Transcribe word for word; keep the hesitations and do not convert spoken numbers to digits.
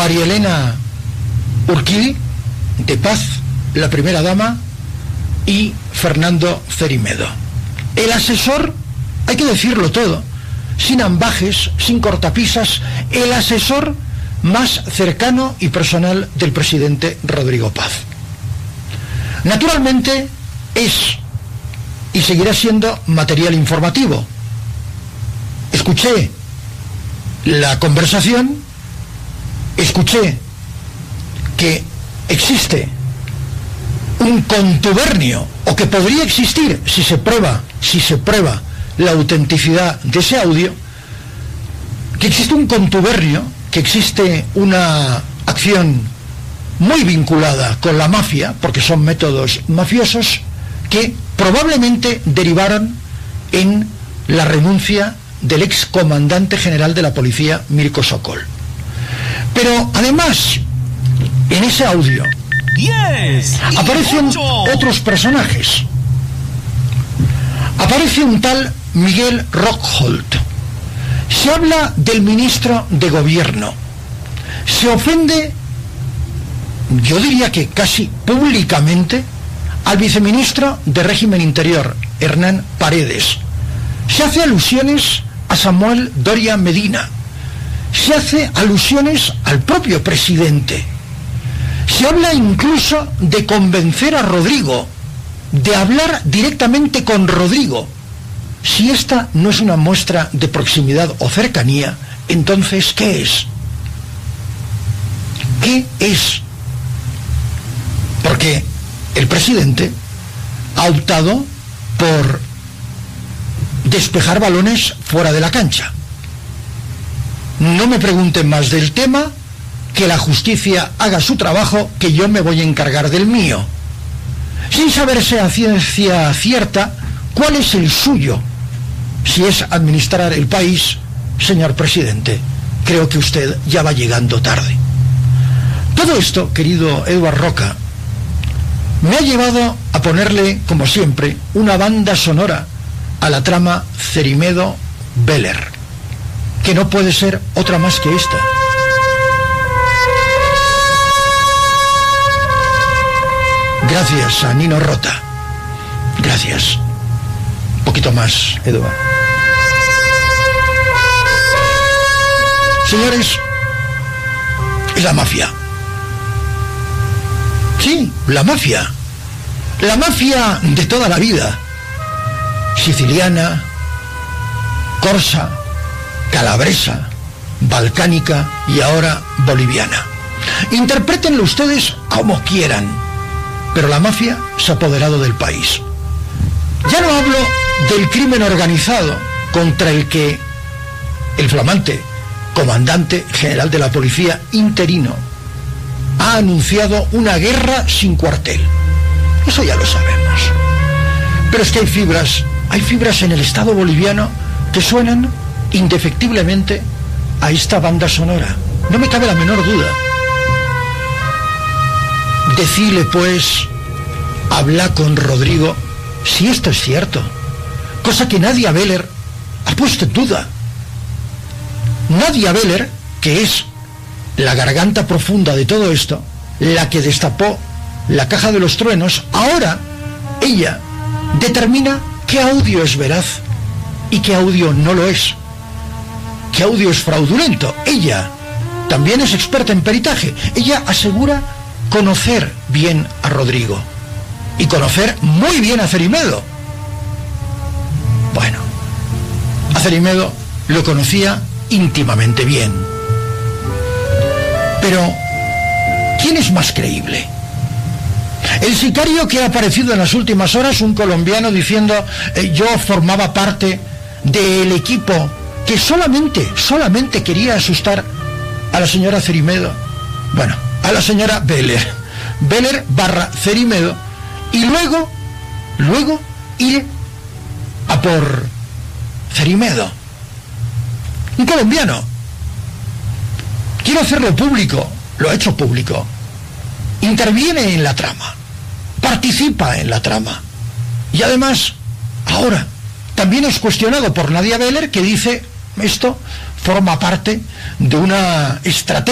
María Elena Urquidi, de Paz, la primera dama, y Fernando Cerimedo. El asesor, hay que decirlo todo, sin ambajes, sin cortapisas, el asesor más cercano y personal del presidente Rodrigo Paz. Naturalmente es y seguirá siendo material informativo. Escuché la conversación, escuché que existe un contubernio, o que podría existir si se prueba, si se prueba la autenticidad de ese audio, que existe un contubernio, que existe una acción muy vinculada con la mafia, porque son métodos mafiosos, que probablemente derivaron en la renuncia del ex comandante general de la policía, Mirko Sokol. Pero además, en ese audio yes, aparecen ocho. otros personajes. Aparece un tal Miguel Rockholt. Se habla del ministro de Gobierno. Se ofende, yo diría que casi públicamente, al viceministro de Régimen Interior, Hernán Paredes. Se hace alusiones a Samuel Doria Medina. Se hace alusiones al propio presidente. Se habla incluso de convencer a Rodrigo, de hablar directamente con Rodrigo. Si esta no es una muestra de proximidad o cercanía, entonces, ¿qué es? ¿Qué es? Porque el presidente ha optado por despejar balones fuera de la cancha. No me pregunten más del tema, que la justicia haga su trabajo, que yo me voy a encargar del mío, sin saberse a ciencia cierta cuál es el suyo. Si es administrar el país, señor presidente, creo que usted ya va llegando tarde. Todo esto, querido Eduard Roca, me ha llevado a ponerle, como siempre, una banda sonora a la trama Cerimedo-Beller, que no puede ser otra más que esta. Gracias a Nino Rota. Gracias. Un poquito más, Eduard. Señores, es la mafia. Sí, la mafia. La mafia de toda la vida. Siciliana, corsa, calabresa, balcánica y ahora boliviana. Interprétenlo ustedes como quieran, pero la mafia se ha apoderado del país. Ya no hablo del crimen organizado contra el que el flamante comandante general de la policía interino ha anunciado una guerra sin cuartel. Eso ya lo sabemos. Pero es que hay fibras, hay fibras en el Estado boliviano que suenan indefectiblemente a esta banda sonora. No me cabe la menor duda. Decile pues, habla con Rodrigo si esto es cierto, cosa que Nadia Beller ha puesto en duda. Nadia Beller, que es la garganta profunda de todo esto, la que destapó la caja de los truenos, ahora ella determina qué audio es veraz y qué audio no lo es, qué audio es fraudulento. Ella también es experta en peritaje. Ella asegura conocer bien a Rodrigo y conocer muy bien a Cerimedo. Bueno, a Cerimedo lo conocía íntimamente bien. Pero, ¿quién es más creíble? El sicario que ha aparecido en las últimas horas, un colombiano diciendo eh, yo formaba parte del equipo que solamente, solamente quería asustar a la señora Cerimedo, bueno, a la señora Beller, Beller barra Cerimedo, y luego, luego ir a por Cerimedo. Un colombiano. Quiero hacerlo público, lo ha hecho público. Interviene en la trama, participa en la trama. Y además, ahora, también es cuestionado por Nadia Beller, que dice, esto forma parte de una estrategia